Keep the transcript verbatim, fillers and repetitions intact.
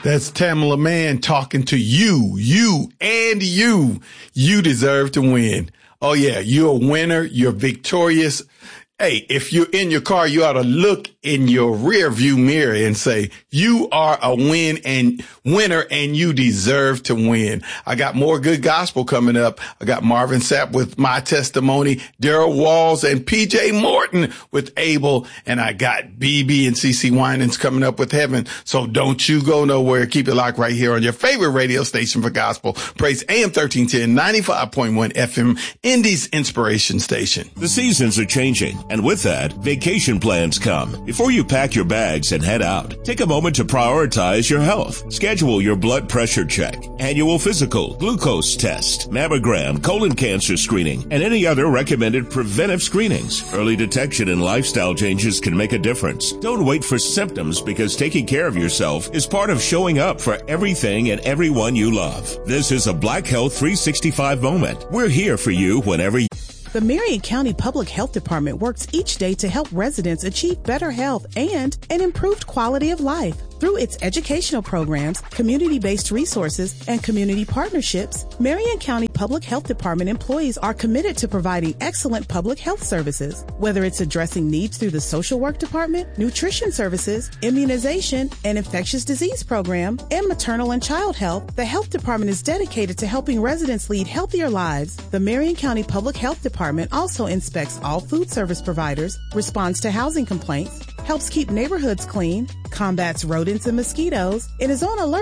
That's Tamala Mann talking to you, you and you. You deserve to win. Oh yeah, you're a winner. You're victorious. Hey, if you're in your car, you ought to look in your rear view mirror and say, you are a win and winner and you deserve to win. I got more good gospel coming up. I got Marvin Sapp with My Testimony, Daryl Walls and P J Morton with Abel. And I got B B and C C Winans coming up with Heaven. So don't you go nowhere. Keep it locked right here on your favorite radio station for gospel. Praise A M thirteen ten, ninety-five point one F M, Indy's Inspiration Station. The seasons are changing. And with that, vacation plans come. Before you pack your bags and head out, take a moment to prioritize your health. Schedule your blood pressure check, annual physical, glucose test, mammogram, colon cancer screening, and any other recommended preventive screenings. Early detection and lifestyle changes can make a difference. Don't wait for symptoms, because taking care of yourself is part of showing up for everything and everyone you love. This is a Black Health three sixty-five moment. We're here for you whenever you The Marion County Public Health Department works each day to help residents achieve better health and an improved quality of life. Through its educational programs, community-based resources, and community partnerships, Marion County Public Health Department employees are committed to providing excellent public health services. Whether it's addressing needs through the social work department, nutrition services, immunization, and infectious disease program, and maternal and child health, the health department is dedicated to helping residents lead healthier lives. The Marion County Public Health Department also inspects all food service providers, responds to housing complaints, helps keep neighborhoods clean, combats rodents and mosquitoes, and is on alert